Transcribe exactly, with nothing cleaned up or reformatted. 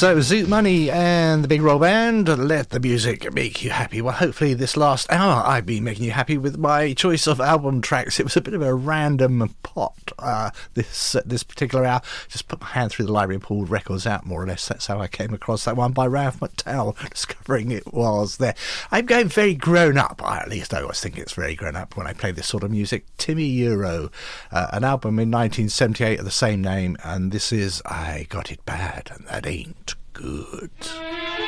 So, Zoot Money and the Big Roll Band, let the music make you happy. Well, hopefully this last hour I've been making you happy with my choice of album tracks. It was a bit of a random pot, uh, this uh, this particular hour. Just put my hand through the library and pulled records out, more or less. That's how I came across that one by Ralph McTell, discovering it was there. I'm going very grown up, at least I always think it's very grown up when I play this sort of music. Timmy Euro, uh, an album in nineteen seventy-eight of the same name, and this is I Got It Bad, and that ain't good.